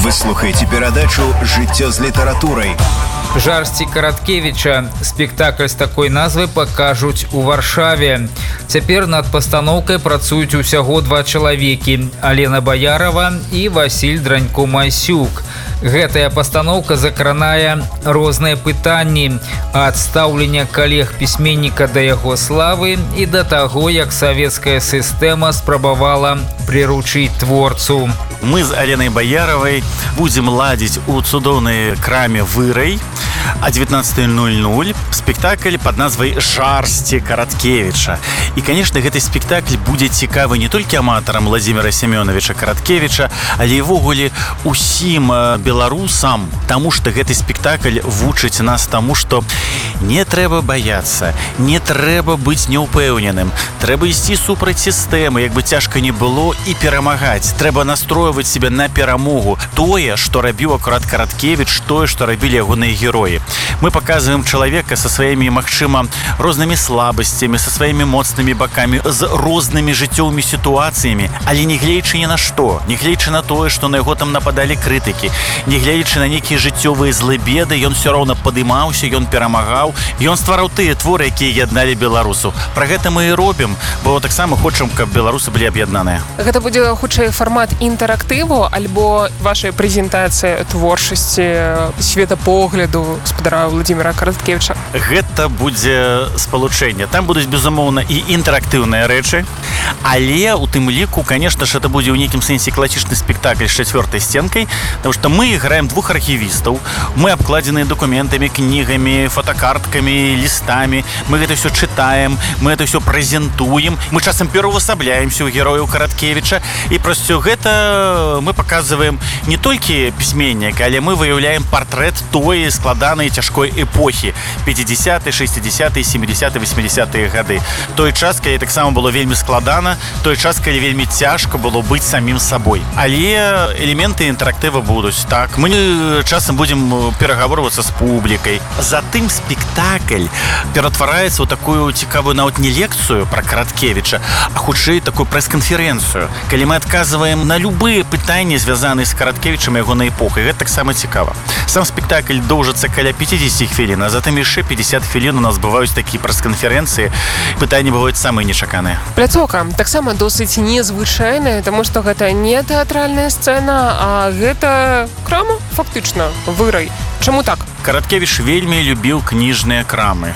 Вы слухаеце перадачу «Жыццё з літаратурай». Жарсці Караткевіча. Спектакль з такой назвай пакажуць у Варшаве. Цяпер над пастаноўкай працуюць усяго 2 чалавекі – Алена Баярова і Васіль Дранько-Масюк. Гэтая пастаноўка закранае розныя пытанні ад стаўлення калег пісьменніка да яго славы і да таго, як савецкая сістэма спрабавала прыручыць творцу. Мы з Аленай Баяровай будзем ладзіць у цудоўнай краме «Вырай» о 19:00 спектакль под назвай «Жарсці Караткевіча». І, конечно, гэты спектакль будзе цікавы не толькі аматарам Владимира Семеновича Караткевіча, але і ввогуле усім беларусам, таму што гэты спектакль вучыць нас таму, што не трэба баяцца, не трэба быць неўпэўненым, трэба ісці супраць сістэмы, як бы цяжка не было, і перамагаць. Трэба настройваць себе на перамогу. Тое, што рабіў акурат Караткевіч, тое, што рабілі ягоныя героі. Мы показываем чалавека со сваімі, магчыма, рознымі слабасцямі, со сваімі моцнымі бакамі, з рознымі жыццёвымі сітуацыямі, але не гледзячы ні на што, не гледзячы на тое, што на яго там нападалі крытыкі, не гледзячы на нейкія жыццёвыя злыбеды, ён все роўна падымаўся, ён перамагаў, ён ствараў тыя творы, якія ядналі беларусаў. Пра гэта мы і робім, бо таксама хочам, каб беларусы былі аб'яднаныя. Гэта будзе хутчэй фармат інтэрактыву альбо ваша прэзентацыя творчасці, светапогляду гаспадара Владимира Караткевіча? Гэта будзе спалучэнне. Там будуць, безумоўна, і інтэрактыўныя рэчы, але у тым ліку, конечно ж, это будзе ў нейкім сэнсе класічны спектакль з чацвёртай сценкай, потому что мы играем 2 архівістаў, мы абкладзеныя документамі, кнігамі, фотокарткамі, лістамі, мы гэта все чытаем, мы это все прэзентуем, мы часам пераўвасабляемся ў герояў Караткевіча, і праз усё гэта мы показываем не толькі пісьменніка, але мы выяўляем партрэт той складанай цяжкой эпохі 50-е, 60-е, 70-е, 80-е гады. Той час, калі таксама было вельмі складана, той час, калі вельмі цяжка было быць самім сабой. Але элементы інтэрактыва будуць. Так, мы часам будзем перагаворвацца з публікай. Затым спектакль ператвараецца ў такую цікавую нават не лекцыю пра Караткевіча, а хутчэй такую прэс-канферэнцыю, калі мы адказваем на любыя пытанні, звязаныя з Караткевічам і ягонай эпохай. Гэта таксама цікава. Сам спектакль доўжыцца каля 50 хвілін, а затым яшчэ 50 хвілін у нас бываюць такія прэс-канферэнцыі. Пытанні бываюць самыя нечаканыя. Пляцоўка таксама досыць незвычайная, таму што гэта не тэатральная сцэна, а гэта крама, фактычна, «Вырай». Чаму так? Караткевіч вельмі любіў кніжныя крамы.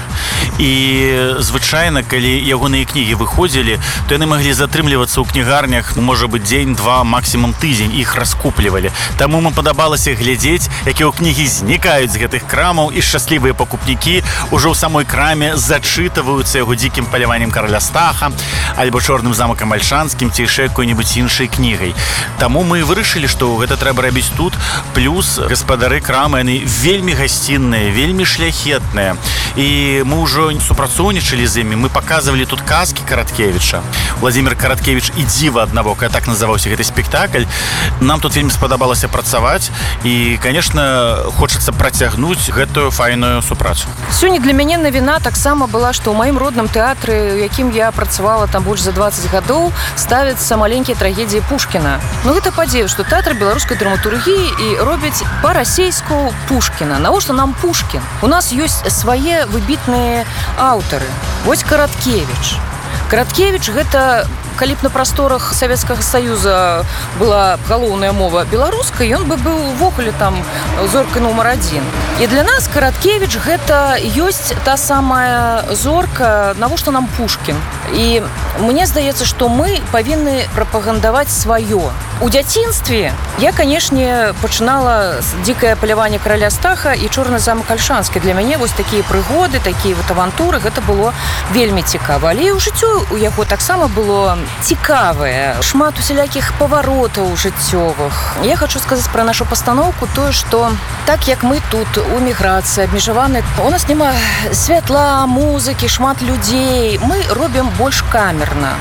І звычайна, калі ягоныя кнігі выходзілі, то яны маглі затрымлівацца ў кнігарнях, можа быць, дзень, 2, максімум тыдзень, іх раскуплівалі. Таму мне падабалася глядзець, якія кнігі знікаюць з гэтых крамаў, і шчаслівыя пакупнікі ўжо ў самой краме зачытваюцца яго дзікім паляваннем караля Стаха, альбо чорным замакам Альшанскім, ці яшчэ якой-небудзь іншай кнігай. Таму мы вырашылі, што гэта трэба рабіць тут, плюс гаспадары крамы, яны вельмі гасцінныя, вельмі шляхетныя. І мы ўжо супрацоўнічалі з імі, мы показывалі тут казкі Караткевіча. Владимир Караткевич і дзіва аднабокае, так называўся гэты спектакль. Нам тут вельмі спадабалася працаваць, і, конечно, хочацца працягнуць гэтую файную супрацу. Сёння для мяне навіна таксама была, што ў маім родным тэатры, у якім я працавала там больш за 20 гадоў, ставяцца маленькія трагедіі Пушкіна. Ну гэта падзея, што тэатр беларускай драматургіі і робяць па-расейску Пушкіна. Навошта нам Пушкін? У нас ёсць свае выбітныя аўтары. Вось Караткевіч. Караткевіч гэта, калі б на прасторах Савецкага Саюза была галоўная мова беларуская, ён бы быў увогуле там зоркай нумар 1. І для нас Караткевіч гэта ёсць та самая зорка, навошта нам Пушкін. І мне здаецца, што мы павінны прапагандаваць сваё. У дзяцінстве я, канешне, пачынала дзікае паляванне караля Стаха і чорны замак Альшанскі. Для мяне вось такія прыгоды, такія вот авантуры, гэта было вельмі цікава. Але і ў жыццё у яго таксама было цікавае. Шмат усялякіх паваротаў жыццёвых. Я хочу сказаць пра нашу пастаноўку тое, што так як мы тут у міграцыі абмежаваны, у нас няма святла, музыкі, шмат людзей. Мы робім больш камерна,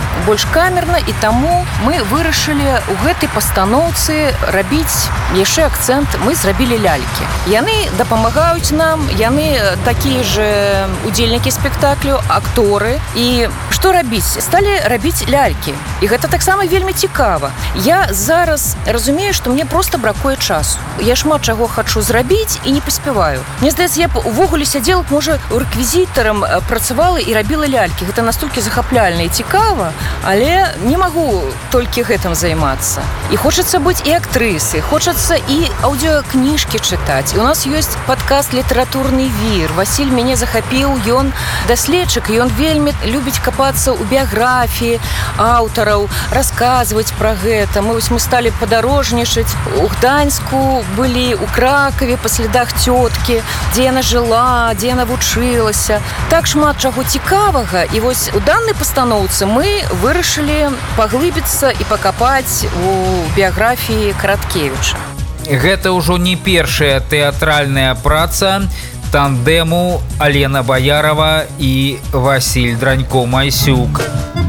і таму мы вырашылі у гэтай пастаноўцы рабіць яшчэ акцэнт. Мы зрабілі лялькі. Яны дапамагаюць нам, яны такія ж удзельнікі спектаклю, акторы. І што рабіць? Сталі рабіць лялькі. лялькі. І гэта таксама вельмі цікава. Я зараз разумею, што мне проста бракуе часу. Я шмат чаго хачу зрабіць і не паспяваю. Мне здаецца, я б увогуле сядзела, можа, рэквізітарам працавала і рабіла лялькі. Гэта настолькі захапляльна і цікава, але не магу толькі гэтым займацца. І хочацца быць і актрысай, хочацца і аўдыокніжкі чытаць. І у нас ёсць падкаст «Літаратурны вір». Васіль мяне захапіў, ён даследчык, ён вельмі любіць капацца ў біяграфіі аўтараў, расказваць пра гэта. Мы сталі падарожнічаць. У Гданьску былі, у Кракаве па слядах цёткі, дзе яна жыла, дзе яна вучылася. Так шмат чаго цікавага. І вось у данной пастаноўцы мы вырашылі паглыбіцца і пакапаць у біяграфіі Караткевіча. Гэта ўжо не першая тэатральная праца тандэму Алена Баярова і Васіль Дранько-Майсюк.